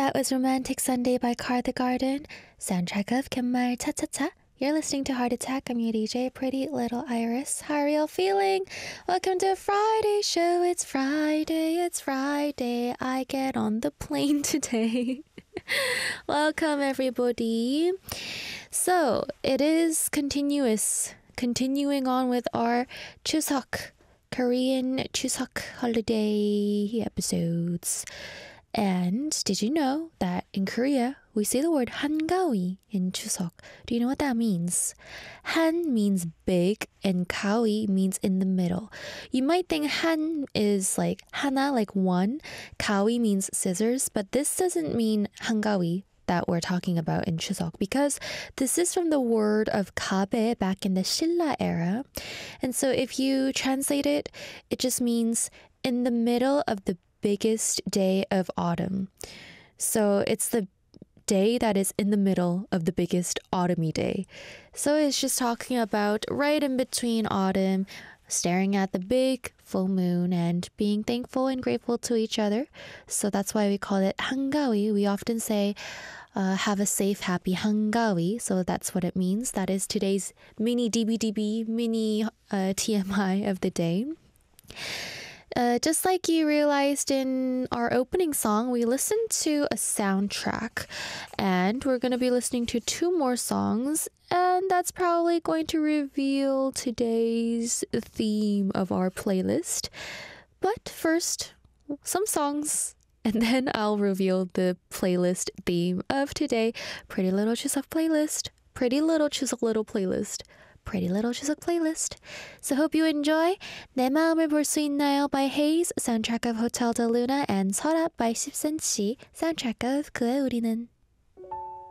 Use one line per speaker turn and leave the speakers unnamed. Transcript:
That was Romantic Sunday by Car the Garden, soundtrack of Kenmal Cha Cha Cha. You're listening to Heart Attack. I'm your DJ, Pretty Little Iris. How are y'all feeling? Welcome to Friday show. It's Friday, it's Friday. I get on the plane today. Welcome, everybody. So, it is continuing on with our Chuseok, Korean Chuseok holiday episodes. And did you know that in Korea, we say the word 한가위 in Chuseok? Do you know what that means? Han means big and 가위 means in the middle. You might think han is like 하나, like one. 가위 means scissors, but this doesn't mean 한가위 that we're talking about in Chuseok because this is from the word of 가배 back in the Silla era. And so if you translate it, it just means in the middle of the biggest day of autumn. So it's the day that is in the middle of the biggest autumny day. So it's just talking about right in between autumn, staring at the big full moon and being thankful and grateful to each other. So that's why we call it 한가위. We often say, have a safe, happy 한가위. So that's what it means. That is today's mini DBDB, mini TMI of the day. Just like you realized in our opening song, we listened to a soundtrack and we're going to be listening to two more songs, and that's probably going to reveal today's theme of our playlist. But first, some songs, and then I'll reveal the playlist theme of today. Pretty Little Chuseok playlist. Pretty Little Chuseok little playlist. Pretty Little Chuseok playlist. So hope you enjoy 내 마음을 볼 수 있나요 by Haze, soundtrack of Hotel de Luna, and 서랍 by 10cm, soundtrack of 그의 우리는.